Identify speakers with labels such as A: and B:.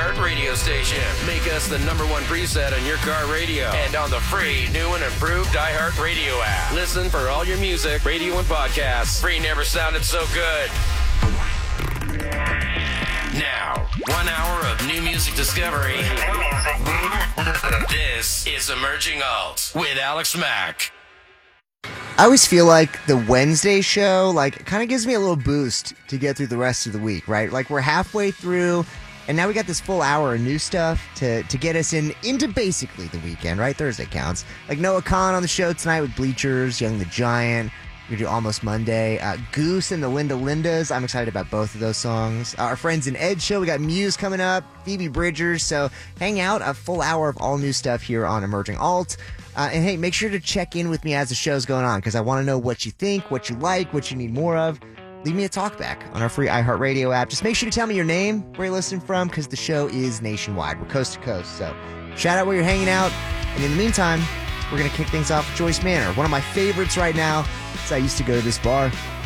A: iHeart radio station. Make us the number one preset on your car radio and on the free, new and improved iHeart radio app. Listen for all your music, radio, and podcasts. Free never sounded so good. Now, 1 hour of new music discovery. This is Emerging Alt with Alex Mack.
B: I always feel like the Wednesday show, like, kind of gives me a little boost to get through the rest of the week, right? Like, we're halfway through, and now we got this full hour of new stuff to get us into basically the weekend, right? Thursday counts. Like, Noah Khan on the show tonight with Bleachers, Young the Giant. We're going to do Almost Monday. Goose and the Linda Lindas. I'm excited about both of those songs. Our Friends in Ed show. We got Muse coming up. Phoebe Bridgers. So hang out. A full hour of all new stuff here on Emerging Alt. And hey, make sure to check in with me as the show's going on, because I want to know what you think, what you like, what you need more of. Leave me a talkback on our free iHeartRadio app. Just make sure to tell me your name, where you're listening from, because the show is nationwide. We're coast to coast. So shout out where you're hanging out. And in the meantime, we're going to kick things off with Joyce Manor, one of my favorites right now, since I used to go to this bar.